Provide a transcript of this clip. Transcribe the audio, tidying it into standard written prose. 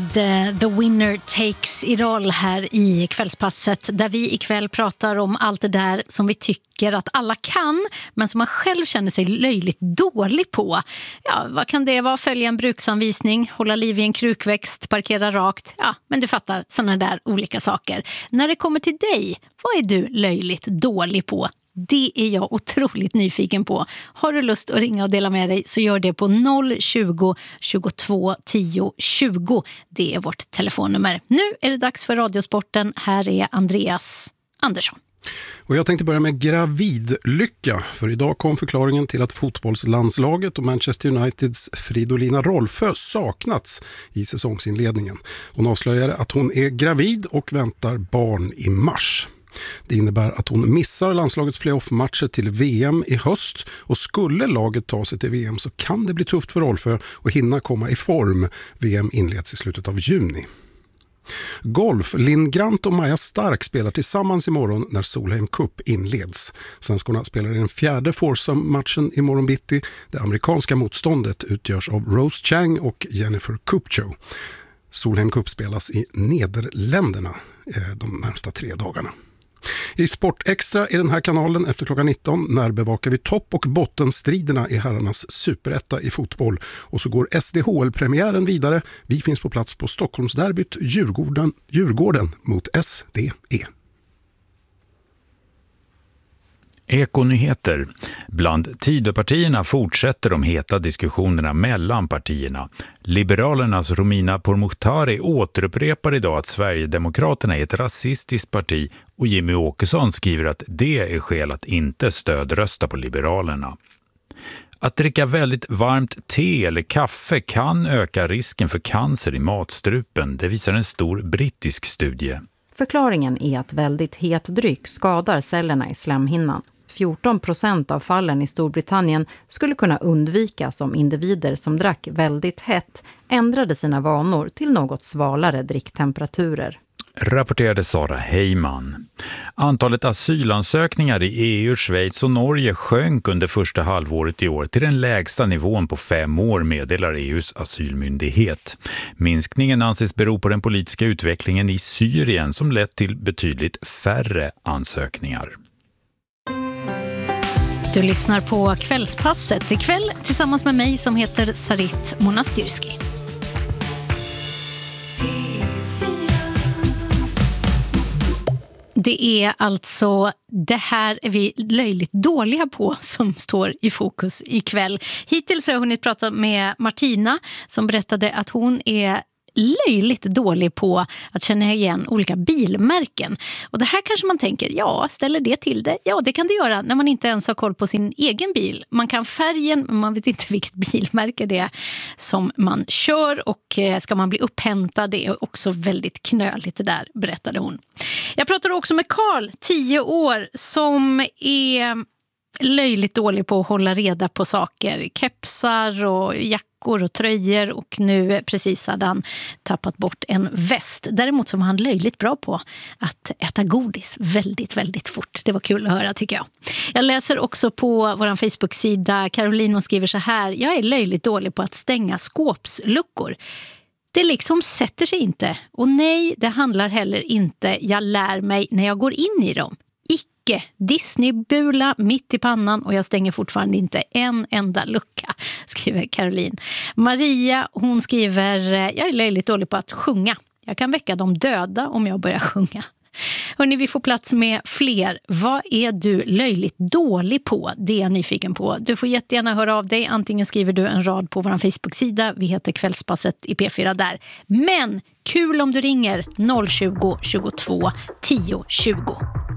med The Winner Takes It All här i kvällspasset, där vi ikväll pratar om allt det där som vi tycker att alla kan men som man själv känner sig löjligt dålig på. Ja, vad kan det vara? Följa en bruksanvisning, hålla liv i en krukväxt, parkera rakt. Ja, men du fattar, sådana där olika saker. När det kommer till dig, vad är du löjligt dålig på? Det är jag otroligt nyfiken på. Har du lust att ringa och dela med dig så gör det på 020 22 10 20. Det är vårt telefonnummer. Nu är det dags för Radiosporten. Här är Andreas Andersson. Och jag tänkte börja med gravidlycka, för idag kom förklaringen till att fotbollslandslaget och Manchester Uniteds Fridolina Rolfö saknats i säsongsinledningen. Hon avslöjade att hon är gravid och väntar barn i mars. Det innebär att hon missar landslagets playoff-matcher till VM i höst, och skulle laget ta sig till VM så kan det bli tufft för Rolfö att hinna komma i form. VM inleds i slutet av juni. Golf. Linn Grant och Maja Stark spelar tillsammans imorgon när Solheim Cup inleds. Svenskorna spelar i den fjärde foursome-matchen imorgon bitti. Det amerikanska motståndet utgörs av Rose Chang och Jennifer Kupcho. Solheim Cup spelas i Nederländerna de närmsta 3 dagarna. I Sport Extra i den här kanalen efter klockan 19 när bevakar vi topp- och bottenstriderna i herrarnas superetta i fotboll. Och så går SDHL-premiären vidare. Vi finns på plats på Stockholmsderbyt Djurgården mot SDE. Ekonyheter. Bland Tidöpartierna fortsätter de heta diskussionerna mellan partierna. Liberalernas Romina Pourmokhtari återupprepar idag att Sverigedemokraterna är ett rasistiskt parti, och Jimmy Åkesson skriver att det är skäl att inte stödrösta på Liberalerna. Att dricka väldigt varmt te eller kaffe kan öka risken för cancer i matstrupen, det visar en stor brittisk studie. Förklaringen är att väldigt het dryck skadar cellerna i slemhinnan. 14% av fallen i Storbritannien skulle kunna undvikas om individer som drack väldigt hett ändrade sina vanor till något svalare dricktemperaturer. Rapporterade Sara Heyman. Antalet asylansökningar i EU, Schweiz och Norge sjönk under första halvåret i år till den lägsta nivån på 5 år, meddelar EUs asylmyndighet. Minskningen anses bero på den politiska utvecklingen i Syrien som lett till betydligt färre ansökningar. Du lyssnar på Kvällspasset ikväll tillsammans med mig som heter Sarit Monastyrski. Det är alltså det här är vi löjligt dåliga på som står i fokus ikväll. Hittills har jag hunnit prata med Martina som berättade att hon är löjligt dålig på att känna igen olika bilmärken. Och det här kanske man tänker, ja, ställer det till det? Ja, det kan det göra när man inte ens har koll på sin egen bil. Man kan färgen, men man vet inte vilket bilmärke det är som man kör, och ska man bli upphämtad, det är också väldigt knöligt det där, berättade hon. Jag pratade också med Carl, 10 år, som är löjligt dålig på att hålla reda på saker. Kepsar och jackor och tröjor, och nu precis hade han tappat bort en väst. Däremot så var han löjligt bra på att äta godis väldigt, väldigt fort. Det var kul att höra, tycker jag. Jag läser också på vår Facebook-sida. Caroline skriver så här: jag är löjligt dålig på att stänga skåpsluckor. Det liksom sätter sig inte. Och nej, det handlar heller inte. Jag lär mig när jag går in i dem. Disney-bula mitt i pannan, och jag stänger fortfarande inte en enda lucka, skriver Caroline. Maria, hon skriver: jag är löjligt dålig på att sjunga. Jag kan väcka de döda om jag börjar sjunga. Hörrni, vi får plats med fler. Vad är du löjligt dålig på? Det är jag nyfiken på. Du får jättegärna höra av dig. Antingen skriver du en rad på vår Facebook-sida. Vi heter Kvällspasset i P4 där. Men kul om du ringer 020 22 10 20.